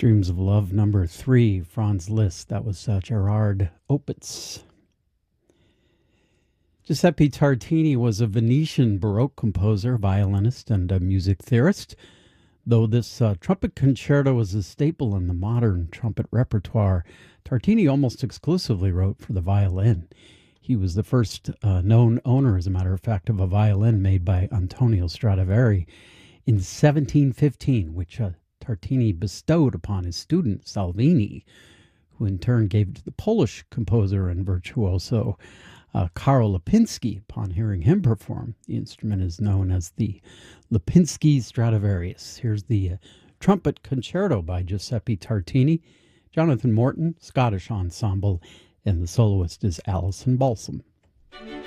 Streams of Love, number 3, Franz Liszt. That was Gerard Opitz. Giuseppe Tartini was a Venetian Baroque composer, violinist, and a music theorist. Though this trumpet concerto is a staple in the modern trumpet repertoire, Tartini almost exclusively wrote for the violin. He was the first known owner, as a matter of fact, of a violin made by Antonio Stradivari in 1715, which Tartini bestowed upon his student Salvini, who in turn gave it to the Polish composer and virtuoso Karol Lipinski upon hearing him perform. The instrument is known as the Lipinski Stradivarius. Here's the trumpet concerto by Giuseppe Tartini, Jonathan Morton, Scottish ensemble, and the soloist is Alison Balsam.